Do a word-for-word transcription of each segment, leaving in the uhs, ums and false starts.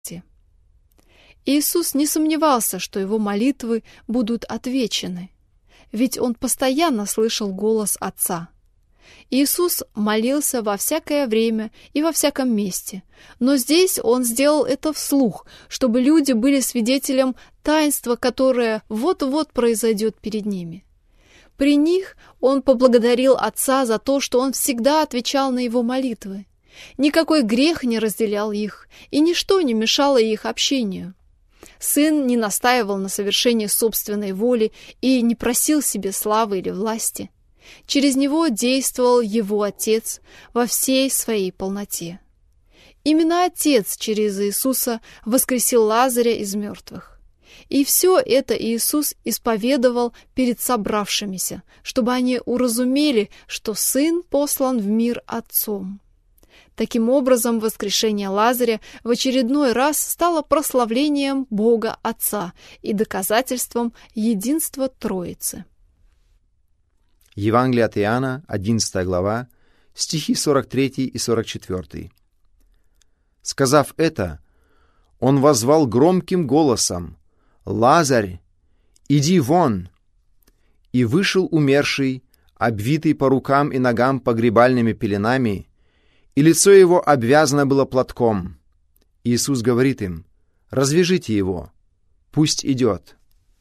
Иисус не сомневался, что его молитвы будут отвечены, ведь он постоянно слышал голос Отца. Иисус молился во всякое время и во всяком месте, но здесь он сделал это вслух, чтобы люди были свидетелем таинства, которое вот-вот произойдет перед ними. При них он поблагодарил Отца за то, что он всегда отвечал на его молитвы. Никакой грех не разделял их, и ничто не мешало их общению. Сын не настаивал на совершении собственной воли и не просил себе славы или власти. Через него действовал его Отец во всей своей полноте. Именно Отец через Иисуса воскресил Лазаря из мертвых. И все это Иисус исповедовал перед собравшимися, чтобы они уразумели, что Сын послан в мир Отцом. Таким образом, воскрешение Лазаря в очередной раз стало прославлением Бога Отца и доказательством единства Троицы. Евангелие от Иоанна, одиннадцатая глава, стихи сорок третий и сорок четвёртый. Сказав это, он воззвал громким голосом: «Лазарь, иди вон!» И вышел умерший, обвитый по рукам и ногам погребальными пеленами, и лицо его обвязано было платком. Иисус говорит им: «Развяжите его, пусть идет».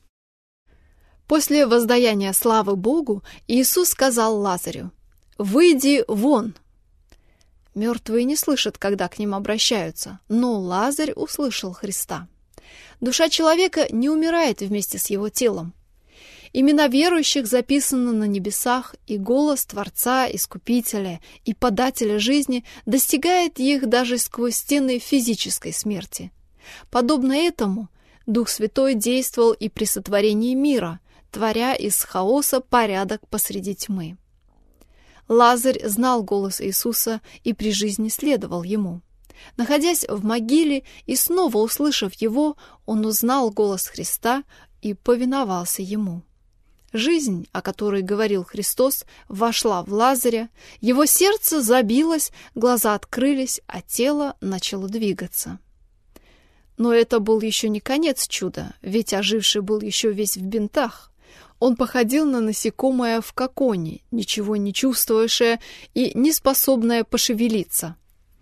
После воздаяния славы Богу Иисус сказал Лазарю: «Выйди вон!» Мертвые не слышат, когда к ним обращаются, но Лазарь услышал Христа. Душа человека не умирает вместе с его телом. Имена верующих записаны на небесах, и голос Творца, Искупителя и Подателя жизни достигает их даже сквозь стены физической смерти. Подобно этому Дух Святой действовал и при сотворении мира, творя из хаоса порядок посреди тьмы. Лазарь знал голос Иисуса и при жизни следовал ему. Находясь в могиле и снова услышав его, он узнал голос Христа и повиновался ему. Жизнь, о которой говорил Христос, вошла в Лазаря, его сердце забилось, глаза открылись, а тело начало двигаться. Но это был еще не конец чуда, ведь оживший был еще весь в бинтах. Он походил на насекомое в коконе, ничего не чувствующее и не способное пошевелиться.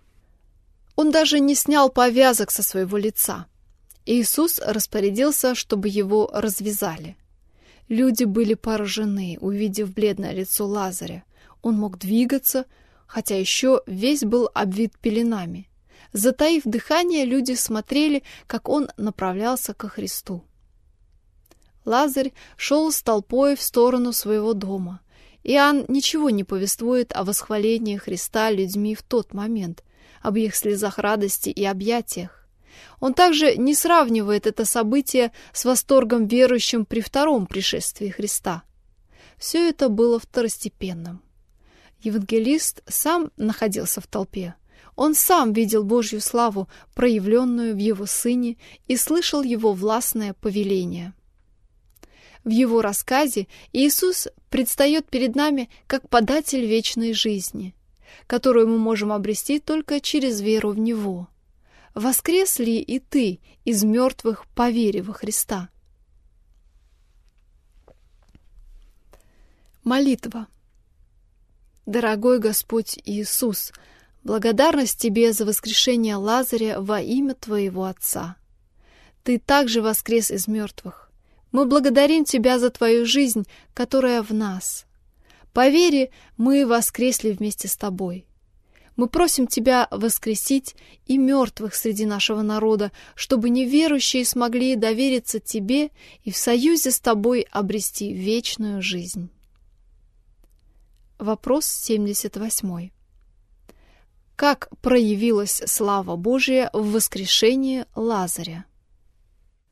Он даже не снял повязок со своего лица. Иисус распорядился, чтобы его развязали. Люди были поражены, увидев бледное лицо Лазаря. Он мог двигаться, хотя еще весь был обвит пеленами. Затаив дыхание, люди смотрели, как он направлялся ко Христу. Лазарь шел с толпой в сторону своего дома. Иоанн ничего не повествует о восхвалении Христа людьми в тот момент, об их слезах радости и объятиях. Он также не сравнивает это событие с восторгом верующим при втором пришествии Христа. Все это было второстепенным. Евангелист сам находился в толпе. Он сам видел Божью славу, проявленную в его Сыне, и слышал его властное повеление. В его рассказе Иисус предстает перед нами как податель вечной жизни, которую мы можем обрести только через веру в Него. Воскрес ли и ты из мертвых по вере во Христа? Молитва. Дорогой Господь Иисус, благодарность Тебе за воскрешение Лазаря во имя Твоего Отца. Ты также воскрес из мертвых. Мы благодарим Тебя за Твою жизнь, которая в нас. По вере мы воскресли вместе с Тобой. Мы просим Тебя воскресить и мертвых среди нашего народа, чтобы неверующие смогли довериться Тебе и в союзе с Тобой обрести вечную жизнь. Вопрос семьдесят восьмой. Как проявилась слава Божия в воскрешении Лазаря?